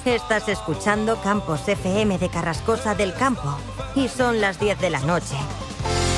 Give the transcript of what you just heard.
Estás escuchando Campos FM de Carrascosa del Campo y son las 10 de la noche.